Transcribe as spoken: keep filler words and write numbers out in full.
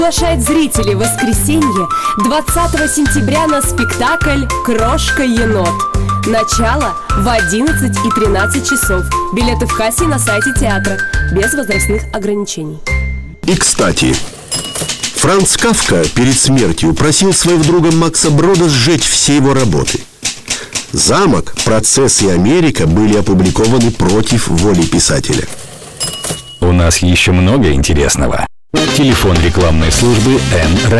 Приглашает зрителей в воскресенье двадцатого сентября на спектакль «Крошка-енот». Начало в одиннадцать и тринадцать часов. Билеты в кассе на сайте театра. Без возрастных ограничений. И, кстати, Франц Кафка перед смертью просил своего друга Макса Брода сжечь все его работы. «Замок», «Процесс» и «Америка» были опубликованы против воли писателя. У нас еще много интересного. Телефон рекламной службы Н.